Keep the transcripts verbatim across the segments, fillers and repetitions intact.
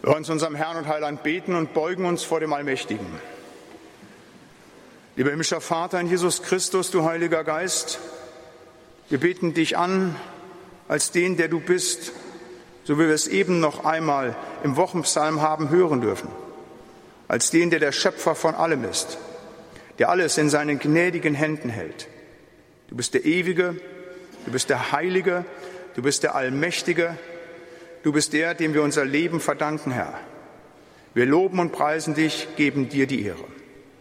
Wir wollen zu unserem Herrn und Heiland beten und beugen uns vor dem Allmächtigen. Lieber himmlischer Vater in Jesus Christus, du Heiliger Geist, wir beten dich an als den, der du bist, so wie wir es eben noch einmal im Wochenpsalm haben hören dürfen, als den, der der Schöpfer von allem ist, der alles in seinen gnädigen Händen hält. Du bist der Ewige, du bist der Heilige, du bist der Allmächtige, du bist der, dem wir unser Leben verdanken, Herr. Wir loben und preisen dich, geben dir die Ehre.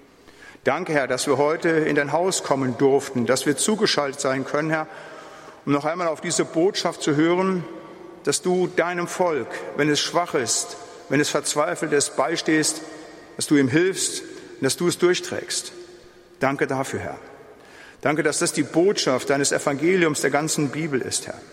Danke, Herr, dass wir heute in dein Haus kommen durften, dass wir zugeschaltet sein können, Herr, um noch einmal auf diese Botschaft zu hören, dass du deinem Volk, wenn es schwach ist, wenn es verzweifelt ist, beistehst, dass du ihm hilfst und dass du es durchträgst. Danke dafür, Herr. Danke, dass das die Botschaft deines Evangeliums der ganzen Bibel ist, Herr.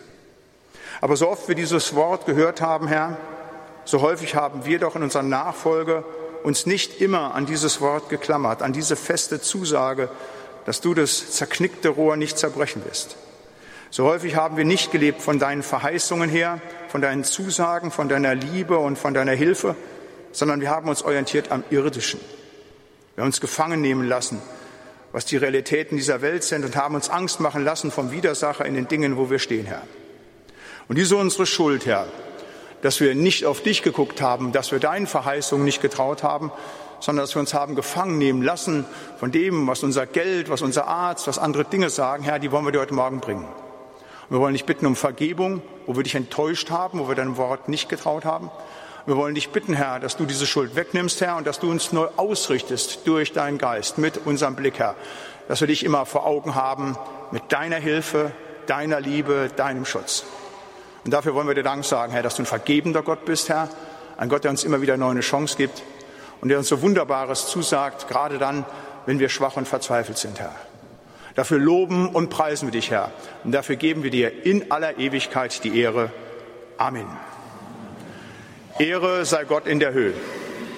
Aber so oft wir dieses Wort gehört haben, Herr, so häufig haben wir doch in unserer Nachfolge uns nicht immer an dieses Wort geklammert, an diese feste Zusage, dass du das zerknickte Rohr nicht zerbrechen wirst. So häufig haben wir nicht gelebt von deinen Verheißungen her, von deinen Zusagen, von deiner Liebe und von deiner Hilfe, sondern wir haben uns orientiert am Irdischen. Wir haben uns gefangen nehmen lassen, was die Realitäten dieser Welt sind, und haben uns Angst machen lassen vom Widersacher in den Dingen, wo wir stehen, Herr. Und diese unsere Schuld, Herr, dass wir nicht auf dich geguckt haben, dass wir deinen Verheißungen nicht getraut haben, sondern dass wir uns haben gefangen nehmen lassen von dem, was unser Geld, was unser Arzt, was andere Dinge sagen, Herr, die wollen wir dir heute Morgen bringen. Und wir wollen dich bitten um Vergebung, wo wir dich enttäuscht haben, wo wir deinem Wort nicht getraut haben. Wir wollen dich bitten, Herr, dass du diese Schuld wegnimmst, Herr, und dass du uns neu ausrichtest durch deinen Geist mit unserem Blick, Herr, dass wir dich immer vor Augen haben mit deiner Hilfe, deiner Liebe, deinem Schutz. Und dafür wollen wir dir Dank sagen, Herr, dass du ein vergebender Gott bist, Herr, ein Gott, der uns immer wieder neu eine Chance gibt und der uns so Wunderbares zusagt, gerade dann, wenn wir schwach und verzweifelt sind, Herr. Dafür loben und preisen wir dich, Herr, und dafür geben wir dir in aller Ewigkeit die Ehre. Amen. Ehre sei Gott in der Höhe.